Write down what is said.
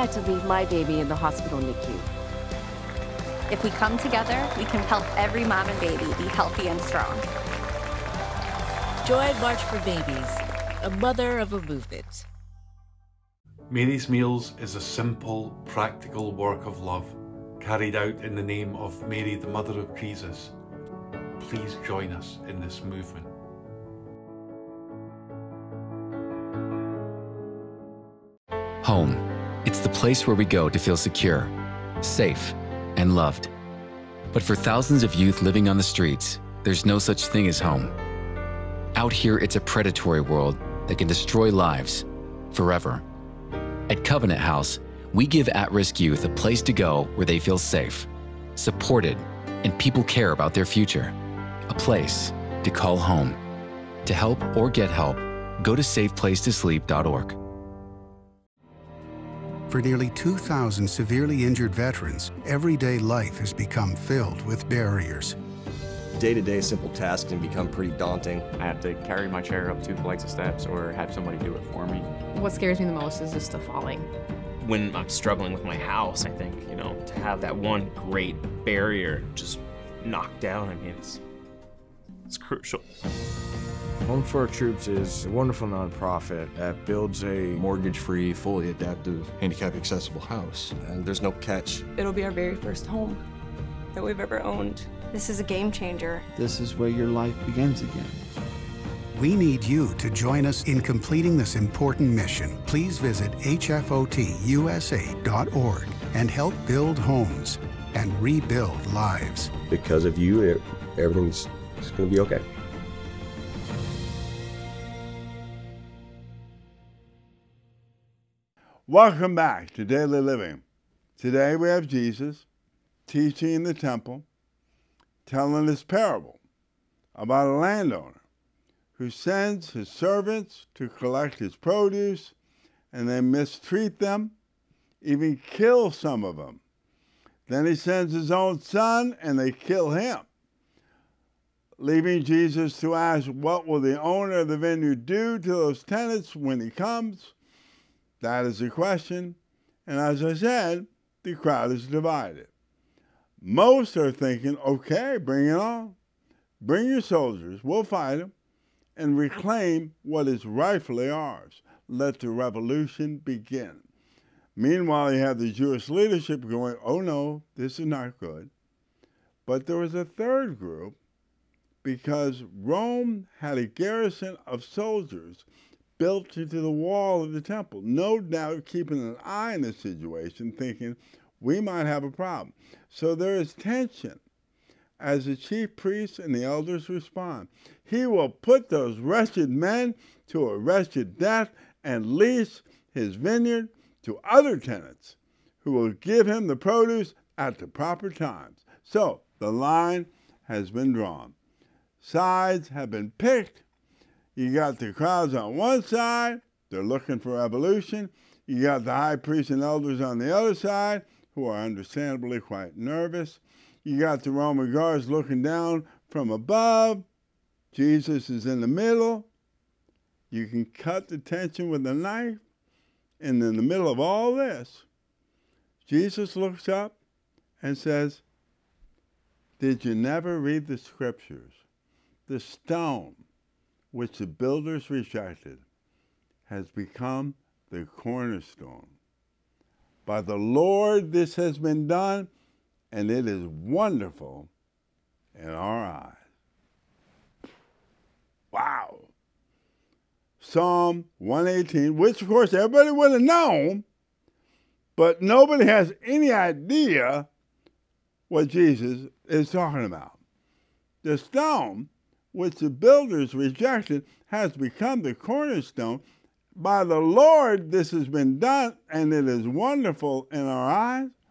had to leave my baby in the hospital NICU. If we come together, we can help every mom and baby be healthy and strong. Join March for Babies, a mother of a movement. Mary's Meals is a simple, practical work of love carried out in the name of Mary, the Mother of Jesus. Please join us in this movement. Home. It's the place where we go to feel secure, safe, and loved. But for thousands of youth living on the streets, there's no such thing as home. Out here, it's a predatory world that can destroy lives forever. At Covenant House, we give at-risk youth a place to go where they feel safe, supported, and people care about their future. A place to call home. To help or get help, go to safeplacetosleep.org. For nearly 2,000 severely injured veterans, everyday life has become filled with barriers. Day-to-day simple tasks can become pretty daunting. I have to carry my chair up 2 flights of steps or have somebody do it for me. What scares me the most is just the falling. When I'm struggling with my house, I think, to have that one great barrier just knocked down, I mean, it's crucial. Home for Our Troops is a wonderful nonprofit that builds a mortgage-free, fully adaptive, handicap-accessible house. And there's no catch. It'll be our very first home that we've ever owned. This is a game changer. This is where your life begins again. We need you to join us in completing this important mission. Please visit hfotusa.org and help build homes and rebuild lives. Because of you, everything's going to be okay. Welcome back to Daily Living. Today we have Jesus teaching in the temple, telling this parable about a landowner who sends his servants to collect his produce, and they mistreat them, even kill some of them. Then he sends his own son, and they kill him, leaving Jesus to ask, what will the owner of the vineyard do to those tenants when he comes? That is the question, and as I said, the crowd is divided. Most are thinking, okay, bring it on. Bring your soldiers, we'll fight them, and reclaim what is rightfully ours. Let the revolution begin. Meanwhile, you have the Jewish leadership going, oh no, this is not good. But there was a third group, because Rome had a garrison of soldiers built into the wall of the temple, no doubt keeping an eye on the situation, thinking we might have a problem. So there is tension as the chief priests and the elders respond. He will put those wretched men to a wretched death and lease his vineyard to other tenants who will give him the produce at the proper times. So the line has been drawn. Sides have been picked. You got the crowds on one side, they're looking for revolution. You got the high priests and elders on the other side, who are understandably quite nervous. You got the Roman guards looking down from above. Jesus is in the middle. You can cut the tension with a knife. And in the middle of all this, Jesus looks up and says, did you never read the scriptures? The stone which the builders rejected has become the cornerstone. By the Lord this has been done, and it is wonderful in our eyes. Wow. Psalm 118, which of course everybody would have known, but nobody has any idea what Jesus is talking about. The stone which the builders rejected has become the cornerstone. By the Lord this has been done, and it is wonderful in our eyes.